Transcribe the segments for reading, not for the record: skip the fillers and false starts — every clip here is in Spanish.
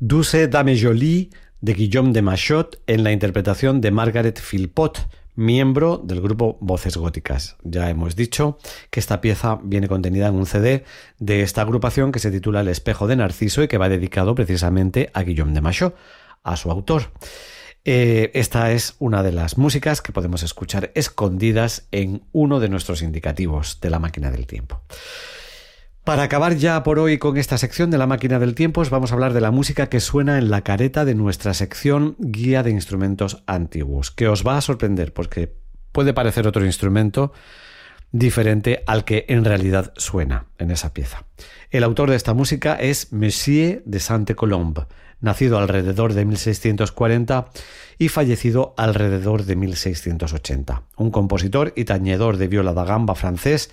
Douce Dame Jolie de Guillaume de Machaut en la interpretación de Margaret Philpott, miembro del grupo Voces Góticas. Ya hemos dicho que esta pieza viene contenida en un CD de esta agrupación que se titula El espejo de Narciso y que va dedicado precisamente a Guillaume de Machaut, a su autor. Esta es una de las músicas que podemos escuchar escondidas en uno de nuestros indicativos de la máquina del tiempo. Para acabar ya por hoy con esta sección de la máquina del tiempo, os vamos a hablar de la música que suena en la careta de nuestra sección Guía de Instrumentos Antiguos, que os va a sorprender porque puede parecer otro instrumento diferente al que en realidad suena en esa pieza. El autor de esta música es Monsieur de Sainte-Colombe, nacido alrededor de 1640 y fallecido alrededor de 1680. Un compositor y tañedor de viola da gamba francés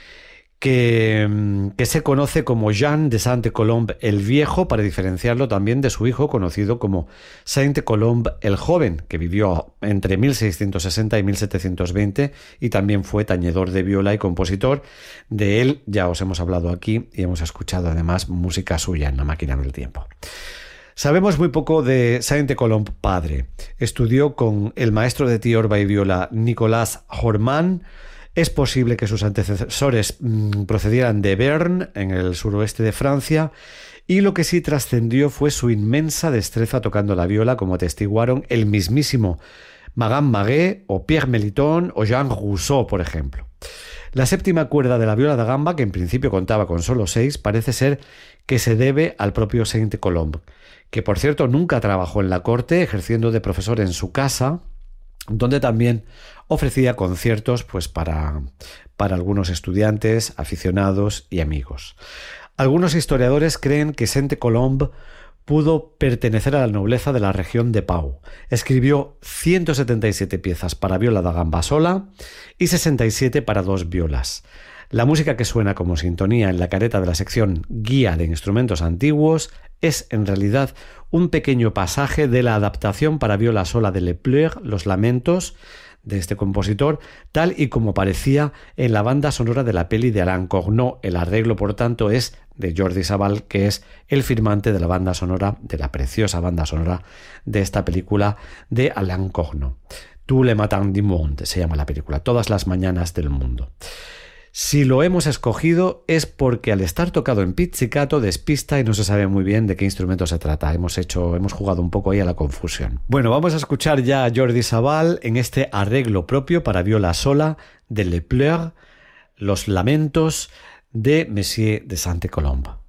que se conoce como Jean de Sainte-Colombe el Viejo, para diferenciarlo también de su hijo conocido como Sainte-Colombe el Joven, que vivió entre 1660 y 1720 y también fue tañedor de viola y compositor. De él ya os hemos hablado aquí y hemos escuchado además música suya en la máquina del tiempo. Sabemos muy poco de Sainte-Colombe padre. Estudió con el maestro de tiorba y viola Nicolas Horman. Es posible que sus antecesores procedieran de Béarn, en el suroeste de Francia, y lo que sí trascendió fue su inmensa destreza tocando la viola, como atestiguaron el mismísimo Magan Maguet o Pierre Meliton o Jean Rousseau, por ejemplo. La séptima cuerda de la viola da gamba, que en principio contaba con solo 6, parece ser que se debe al propio Sainte-Colombe, que por cierto nunca trabajó en la corte, ejerciendo de profesor en su casa, donde también ofrecía conciertos pues para algunos estudiantes, aficionados y amigos. Algunos historiadores creen que Sainte-Colombe pudo pertenecer a la nobleza de la región de Pau. Escribió 177 piezas para viola da gamba sola y 67 para 2 violas. La música que suena como sintonía en la careta de la sección Guía de Instrumentos Antiguos es en realidad un pequeño pasaje de la adaptación para viola sola de Les Pleurs, Los Lamentos, de este compositor, tal y como aparecía en la banda sonora de la peli de Alain Corneau. El arreglo, por tanto, es de Jordi Savall, que es el firmante de la banda sonora, de la preciosa banda sonora de esta película de Alain Corneau. Tous les matins du monde se llama la película, Todas las mañanas del mundo. Si lo hemos escogido es porque al estar tocado en pizzicato despista y no se sabe muy bien de qué instrumento se trata. Hemos jugado un poco ahí a la confusión. Bueno, vamos a escuchar ya a Jordi Savall en este arreglo propio para viola sola de Les Pleurs, Los Lamentos de Monsieur de Sainte-Colombe.